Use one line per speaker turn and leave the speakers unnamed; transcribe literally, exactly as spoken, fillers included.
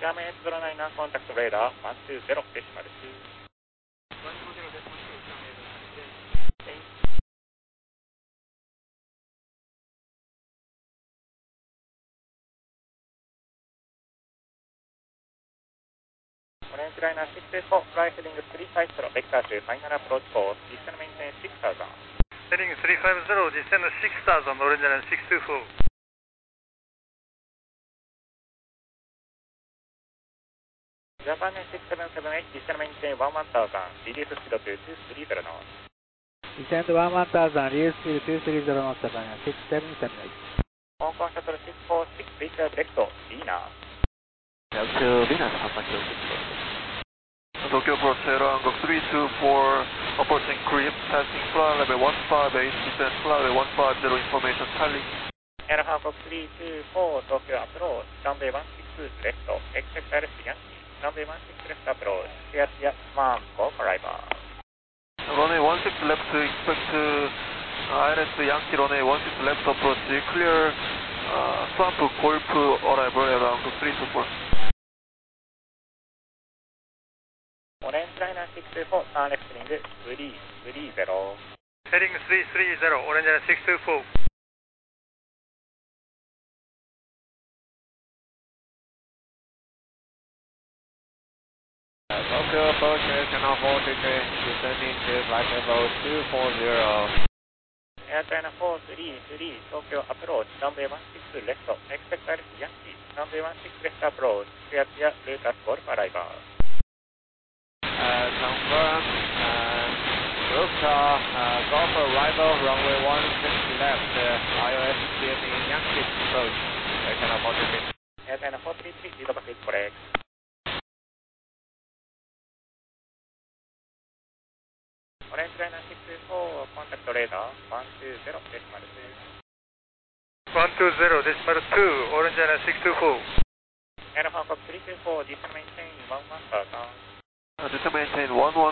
ジャーメンエイトゼロナインコンタクトレーダーワンツーゼロデシマルツー。オレンジライナーシックスフォー、フライヘディングスリーファイブゼロ、ベクターとファイナルアプローチコース、ディステンメインテンシックスターザン。
ヘディングスリーファイブゼロ、ディステンドシックスターザン、オレンジライナーシックスツーフォー。
ジャパンネシックスセブンセブンエイト、ディステンメインテンワンワンターザン、リリーススピードツースリーゼロノース。
Descend one one thousand, reduce speed two three zero knots, Japan six seven seven eight.
香港シャトルシックスフォーシックス、リーチャーディレクト、リーナー。
Hotel Venus, Alpha Kilo six four. Tokyo approach Aero Angle three two four, approaching creep, passing flight level one five eight, descent flight level one five zero, information tally.
エアロハンコスリーツーフォー、東京アプローチ、ランベイワンシックスレフト、エクセプトアルスヤンキー、ランベイワンシックスレフトアプローチ、シアシア、ワン、ゴーファライバー。
Runway one six left, expect uh, I L S Yankee runway one six left approach, clear uh, swamp golf arrival Aero Angle three two four.
オレンジライナーシックスフォー、ターンレフトリングスリースリーゼロ。
ヘディングスリースリーゼロ、オレンジライナーシックスツーフォー。
Tokyo approach Channel four six eight, descending to flight level two four zero.
エアチャイナフォースリースリー、東京アプローチ、ランベイワンシックスレフト、エクセプトアルスヤンキー、ランベイワンシックスレフトアプローチ、シアシア、ルータスゴルフアライバー。
Uh, confirm, uh, Rooftop, uh, golf arrival, runway one six left, uh, I O S C M E Yankee approach, uh, Channel four six eight.
エアチャイナフォースリースリー、リードバックイズコレクト。オレンジライナーシックスフォー、コンタクトレーダーワンツーゼロデシマルツー。
ワンツーゼロデシマルツー、オレンジライナーシックスツーフォー。
エアロハンコスリーツーフォー、ディステンメインテンワンワンターザン。
Uh, just maintain one one